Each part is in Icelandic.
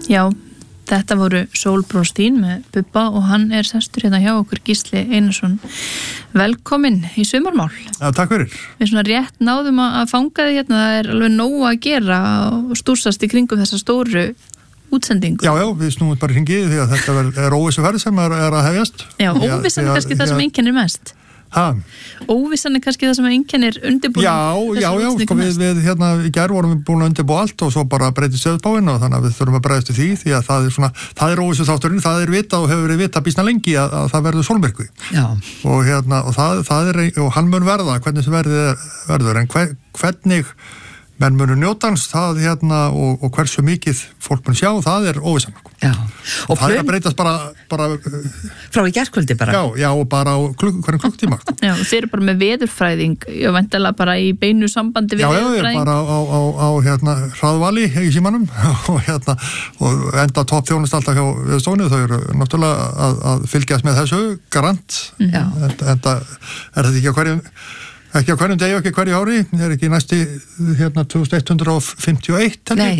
Já, þetta voru Sólbróstín með Bubba og hann sestur hérna hjá okkur Gísli Einarsson. Velkomin í sumarmál. Já, takk fyrir. Við svona rétt náðum að fanga þig hérna, það alveg nóg að gera og stúrsast í kringum þessa stóru útsendingu. Já, við snúum bara hringið því að þetta óvissuferð sem að hefjast. Já, óvissan kannski það sem einkennir mest. Óvissan kannski það sem einkennir undirbúning. Já, sko við hérna í gær vorum við búin að undirbúa allt og svo bara breytist veðurspáin og þannig að við þurfum að bregðast við því að það svona, það óvissu þátturinn, það vitað og hefur verið vitað býsna lengi að það verður sólmyrkvi. Já. Og hérna, og það og hann mun verða, hvernig sem verður, en hvernig menn munu njótans, það hérna og hversu mikið fólk mun sjá, það óvissan. Já. Og það að breytast bara frá í gærkvöldi bara. Já, og bara á hverjum klukktíma. Já, þeir eru bara með veðurfræðing, ég væntanlega bara í beinu sambandi við veðurfræðing. Já, bara á hérna hraðvali í símanum og enda topp þjónust alltaf hjá Veðurstofunni, þau eru náttúrulega að fylgjast með þessu garant. Já. Enda þetta ekki á hverjum degi og ekki hverju ári, ekki næsti hérna 2151 Nei,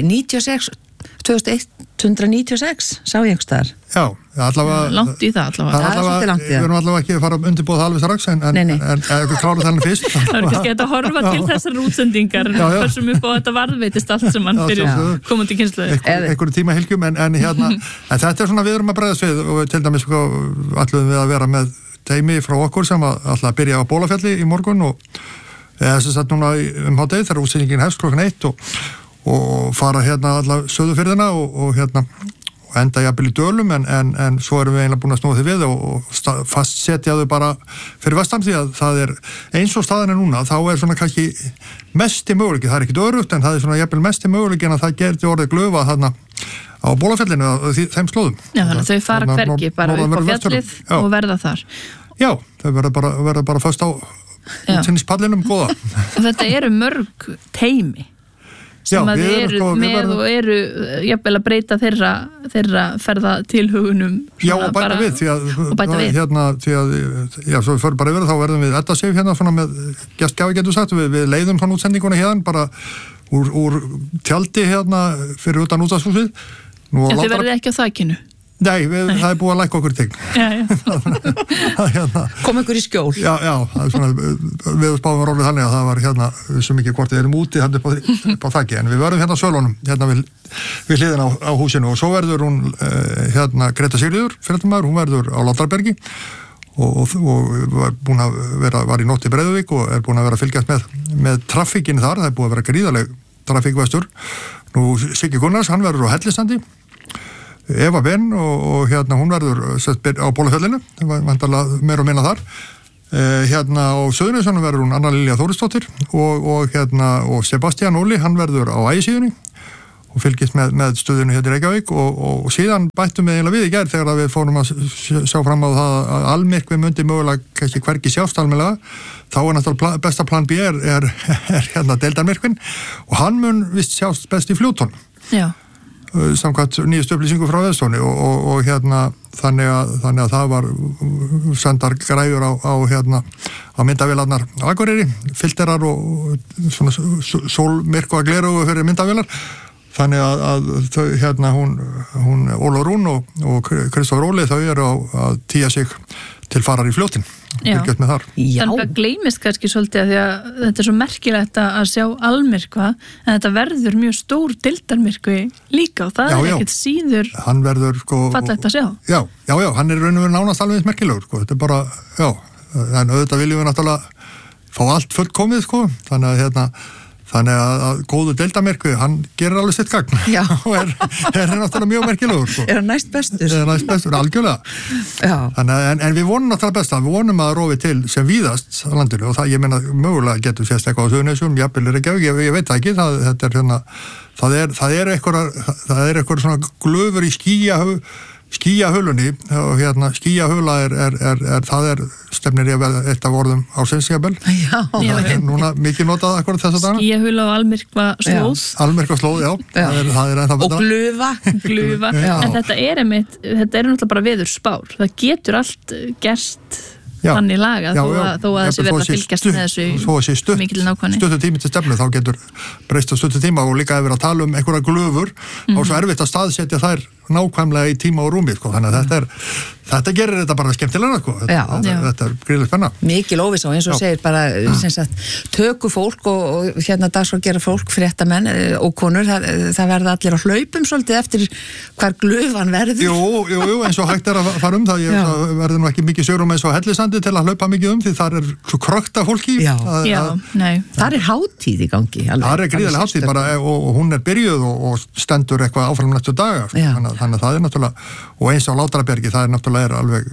2196 sá ég einhvers staðar. Já, allavega langt í það allavega. Við erum allavega ekki að fara að undirbúa það alveg strax en ekki klára þannig fyrst. Það er kannski að horfa til þessar útsendingar hversum upp á þetta varðveitist allt sem hann fyrir komandi kynslóðir. Einhverju tímahylgjum en þetta svona við erum að bregðast við og til dæmis ætluðum við að vera með teimi frá okkur sem ætla að byrja á Bólafjalli í morgun og þess að núna hádegið þegar útsendingin hefst klukkan 1 og fara hérna alla Suðurfirðina og hérna og enda jafnvel í Dölum en svo erum við eiginlega búin að snúa því við og fastsetja þau bara fyrir vestan því að það eins og staðan núna þá svona kannski mesti möguleiki, það ekki örugt en það svona jafnvel mesti möguleiki en að það gerði orðið glöfa þarna á Bólafjallinu og þeim slóðum. Já, þannig að þau fara hvergi bara upp á fjallið og verða þar. Já, þau verða bara föst á útsinnispallinum góða. Og þetta eru mörg teimi sem að eru með og eru jafnvel að breyta þeirra ferðatilhugunum. Já, og bæta við því að svo við förum bara yfir þá verðum við Edda Sif hérna svona með gestgjafi getur sagt, við leiðum svona útsendinguna hérna bara úr tjaldi hérna fyrir utan útvarpshúsið. En þið verðið ekki á þakinu? Nei, það búið að lækka okkur í tegn. Kom ykkur í skjól? Já, það svona, við spáðum að rólið þannig að það var hérna, svo mikið hvort við erum úti hann upp á þakki, en við verðum hérna á Sölunum, hérna við hliðina á húsinu og svo verður hún hérna Greta Sigríður, fyrirtamaður, hún verður á Látrabjargi og var í nótt í Breiðuvík og búin að vera að fylgjast með traffíkinu þar, það búið að vera gríðaleg traffíkvestur. Nú Siggi Gunnars, hann verður á Hellistandi, Eva Ben og hérna hún verður á Bólafjallinu, það var vantarlega meira og minna þar. Hérna á Suðurnesjunum verður hún Anna Lilja Þórisdóttir og Sebastian Óli, hann verður á Ægisíðunni og fylgist með stöðinu hérna í Reykjavík og síðan bættum við eiginlega við í gær þegar við fórum að sjá fram á það að almyrkvi myndi mögulega kannski hvergi sjást almennilega, þá náttúrulega besta plan B hérna deildarmyrkvin og hann mun vist sjást best í Fljóton. Já. Samkvæmt nýjast upplýsingu frá Veðurstofunni og hérna þannig að það var sendar græjur á myndavélarnar á Akureyri, filterar og svona sólmyrkva glerugu fyrir myndavélar. Þannig að þau hérna hún Ólafur Rún og Kristofur Óli þau eru að tía sig til farar í Fljótin. Fylgjast með þar. Þannig að gleymist kannski svolítið að því að þetta svo merkilegt að sjá almyrkva en þetta verður mjög stór deildarmyrkvi líka og það ekkert síður fallegt að sjá. Já, hann raun og veru nánast alveg eins merkilegur þetta bara, en auðvitað viljum við náttúrulega fá allt fullkomið þannig að góðu deildarmyrkvi, hann gerir alveg sitt gagn og náttúrulega mjög merkilegur. Er hann næst bestur? Er hann næst bestur, algjörlega. En við vonum náttúrulega besta, við vonum að rofi til sem víðast á landinu og það, ég meina, mögulega getur sést eitthvað á Suðurnesjum, jafnvel Reykjavík, ég veit það ekki, það er eitthvað svona glöfur í skýjahölunni og skýjahöla það stefnir ég að vera eitt af orðum ársins jafnvel. Núna mikið notað akkurat þess að dana. Skýjahöla og almyrkva slóð. Almyrkva slóð, já. Það er ennþá betra. Og glufa. En þetta er náttúrulega bara veðurspár. Það getur allt gerst þannig lagað þó að þessi verða að fylgjast með þessu mikil nákvæmni. Stuttu tími til stefnu, þá getur breyst á stuttu tíma og líka að vera að tala einhverja glöfur og svo erfitt að staðsetja þær nákvæmlega í tíma og rúmi, þannig að þetta gerir þetta bara skemmtilega, þetta gríðilega spenna. Mikil óvissa og eins og segir bara töku fólk og dagskrá gera fólk, fréttamenn og konur, það verða allir á hlaupum svolítið eftir hvar glöfan verður. Jú, eins og hægt að fara það verður nú ekki mikið sjórum eins og Hellisandi til að hlaupa mikið því þar svo krökt af fólki. Þar hátíð í gangi. Þar gríðilega hátíð bara og hún byrjuð og stendur eitthvað áfram næstu daga, þannig að það náttúrulega, og eins á Látrabergi, það náttúrulega alveg,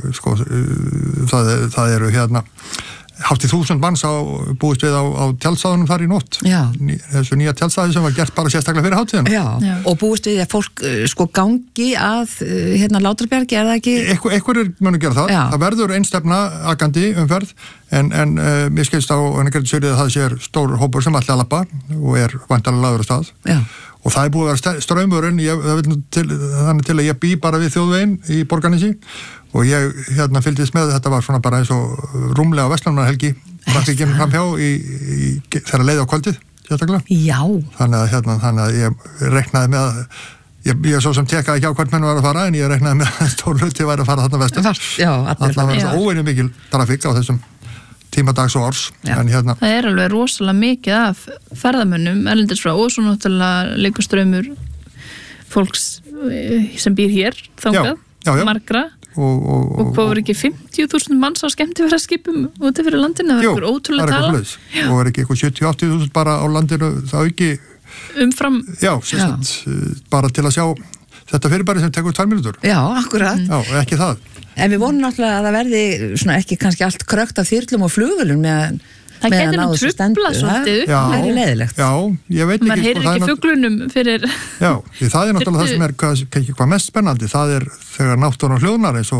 það eru hátt í 1000 manns búist við á tjaldstæðunum þar í nótt. Þessu nýja tjaldstæði sem var gert bara sérstaklega fyrir hátíðina. Og búist við að fólk gangi að Látrabergi, það ekki? Einhverjir munu gera það. Það verður einstefna akandi umferð, en mér skilst á Greta Sigríði að það sé stór hópur sem ætli að labba og væntanlega lagður á stað. Og það búið að vera straumurinn, þannig til að ég bý bara við þjóðveginn í Borgarnesi og ég fylgdist með, þetta var svona bara eins og rúmlega Vestlandarhelgi, trafikkinn framhjá þegar leið á kvöldið, sérstaklega. Já. Þannig að ég reiknaði með að, ég svo sem tekaði ekki á hvert menn var að fara, en ég reiknaði með að stór hluti væri að fara þarna vestur. Það var svo óvenju mikil trafík á þessum tímadags og árs. Það alveg rosalega mikið af ferðamönnum erlendis frá og svo náttúrulega leikur straumur fólks sem býr hér þangað, margra og hvað var ekki 50.000 manns á skemmtiferðaskipum úti fyrir landinu, það var ótrúlega tala og var ekki eitthvað 70-80.000 bara á landinu, það auki umfram bara til að sjá þetta fyrirbæri sem tekur 2 mínútur. Já, akkurat. Ekki það. En við vonum náttúrulega að það verði svona ekki kannski allt krökt af þyrlum og flugvölum meðan það getur nú trufla svolítið upp. Það er leiðilegt. Já, ég veit ekki. Maður heyrir ekki fuglunum fyrir. Já, það er náttúrulega það sem er hvað mest spennandi. Það er þegar náttúran hljóðnar eins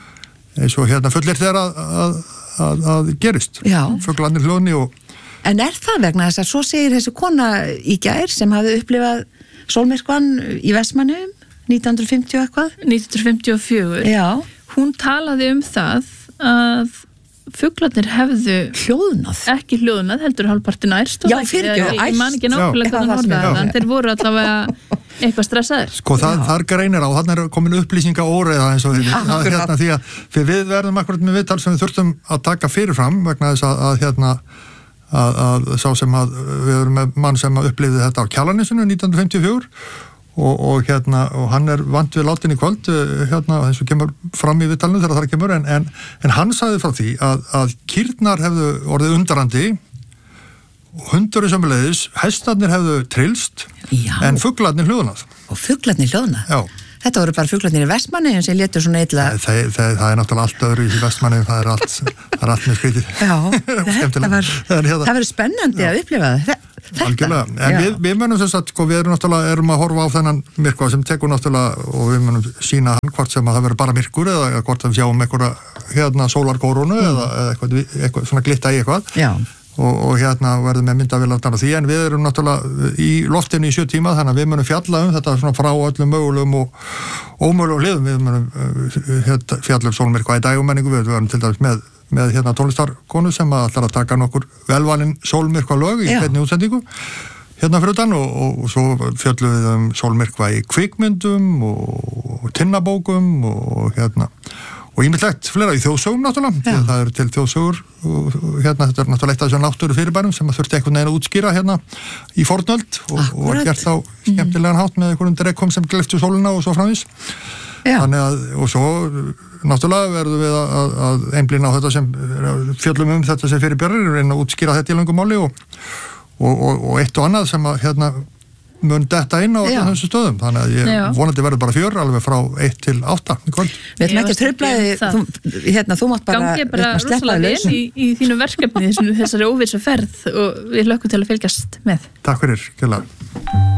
og fullir þegar að gerist. Já. Fuglarnir hljóðni og... En það vegna þess að svo segir þessi kona í gær sem hafði upplifað sólmyrkvann í Vestmannum 1950 eitthvað? 1954. Já. Hún talaði það að fuglarnir hefðu ekki hljóðnað, heldur hálfparti nærst. Já, fyrirgjöf, ég man ekki nákvæmlega hvað það orðaði, en þeir voru allavega eitthvað stressaðir. Það greinir á, þannig er komin upplýsinga óreiða eins og því að við verðum akkurat með viðtal sem við þurftum að taka fyrirfram vegna þess að sá sem við erum með mann sem upplifði þetta á Kjalarnesinu 1954 og hann vant við látin í kvöld eins og kemur fram í viðtalinu þegar það kemur en hann sagði frá því að kýrnar hefðu orðið undrandi hundurinn sömuleiðis, hestarnir hefðu trillst en fuglarnir hljóðnað. Og fuglarnir hljóðnað? Já. Þetta voru bara fuglarnir í Vestmannaeyjum sem létu svona illa... Það er náttúrulega allt öðru í Vestmannaeyjum, það er allt mjög skrítið. Já, það verður spennandi að upplifa það. Algjörlega, en við munum þess að við erum að horfa á þennan myrkva sem tekur náttúrulega og við munum sína hann hvort sem að það verður bara myrkur eða hvort við sjáum einhverja sólarkórónu eða eitthvað svona glitta í eitthvað. Já. Og verðum með myndavélar því en við erum náttúrulega í loftinu í 7 tíma þannig að við munum fjalla þetta svona frá öllum mögulegum og ómögulegum hliðum við munum fjalla sólmyrkva í dægumenningu við verðum til dæmis með tónlistarkonu sem ætlar að taka nokkur velvalinn sólmyrkva lög í beinni útsendingu fyrir utan og svo fjöllum við sólmyrkva í kvikmyndum og tinnabókum og ýmislegt flera í þjóðsögum náttúrulega, það eru til þjóðsögur og þetta er náttúrulega eitt af þessum náttúru fyrirbærum sem þurfti einhvern veginn að útskýra í fornöld og gert á skemmtilegan hátt með einhverjum drekkum sem gleyptu sólina og svo framvís. Þannig að, og svo náttúrulega verðum við að einblína á þetta sem fjöllum þetta sem fyrirbærir, reyna að útskýra þetta í löngum máli og eitt og annað sem að mun detta inn á þessu stöðum þannig að ég vonandi verður bara 4 alveg frá 1 til 8 í kvöld. Við ætlum ekki að truflaði þú mátt bara rosalega vel í þínu verkefni þessari óvissu ferð og við hlökkum til að fylgjast með. Takk fyrir, kjörlega.